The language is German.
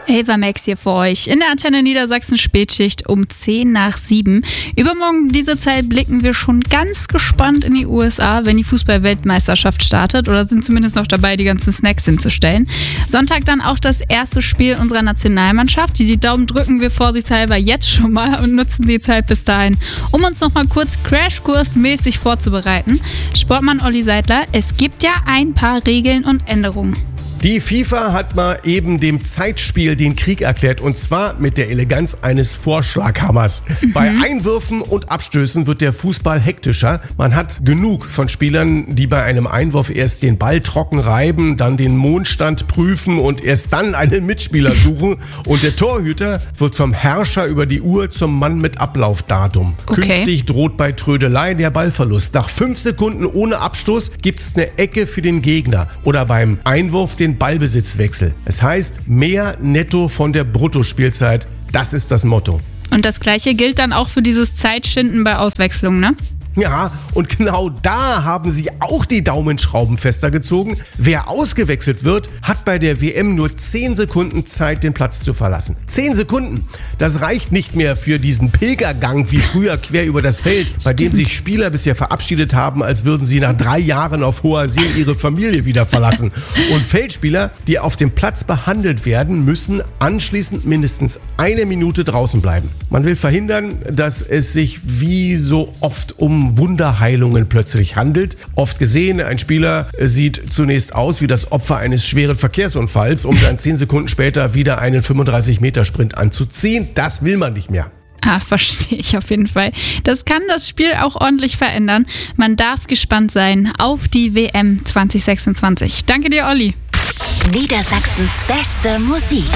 Ava Max hier für euch in der Antenne Niedersachsen Spätschicht um 6:10. Übermorgen diese Zeit blicken wir schon ganz gespannt in die USA, wenn die Fußball-Weltmeisterschaft startet, oder sind zumindest noch dabei, die ganzen Snacks hinzustellen. Sonntag dann auch das erste Spiel unserer Nationalmannschaft. Die Daumen drücken wir vorsichtshalber jetzt schon mal und nutzen die Zeit bis dahin, um uns noch mal kurz Crashkurs-mäßig vorzubereiten. Sportmann Olli Seidler, es gibt ja ein paar Regeln und Änderungen. Die FIFA hat mal eben dem Zeitspiel den Krieg erklärt, und zwar mit der Eleganz eines Vorschlaghammers. Bei Einwürfen und Abstößen wird der Fußball hektischer. Man hat genug von Spielern, die bei einem Einwurf erst den Ball trocken reiben, dann den Mondstand prüfen und erst dann einen Mitspieler suchen. Und der Torhüter wird vom Herrscher über die Uhr zum Mann mit Ablaufdatum. Okay. Künftig droht bei Trödelei der Ballverlust. Nach 5 Sekunden ohne Abstoß gibt es eine Ecke für den Gegner. Oder beim Einwurf den Ballbesitzwechsel. Es heißt, mehr netto von der Bruttospielzeit. Das ist das Motto. Und das Gleiche gilt dann auch für dieses Zeitschinden bei Auswechslungen, ne? Ja, und genau da haben sie auch die Daumenschrauben fester gezogen. Wer ausgewechselt wird, hat bei der WM nur 10 Sekunden Zeit, den Platz zu verlassen. 10 Sekunden! Das reicht nicht mehr für diesen Pilgergang wie früher quer über das Feld, bei dem sich Spieler bisher verabschiedet haben, als würden sie nach 3 Jahren auf hoher See ihre Familie wieder verlassen. Und Feldspieler, die auf dem Platz behandelt werden, müssen anschließend mindestens 1 Minute draußen bleiben. Man will verhindern, dass es sich wie so oft um Wunderheilungen plötzlich handelt. Oft gesehen, ein Spieler sieht zunächst aus wie das Opfer eines schweren Verkehrsunfalls, um dann 10 Sekunden später wieder einen 35-Meter-Sprint anzuziehen. Das will man nicht mehr. Verstehe ich auf jeden Fall. Das kann das Spiel auch ordentlich verändern. Man darf gespannt sein auf die WM 2026. Danke dir, Olli. Niedersachsens beste Musik.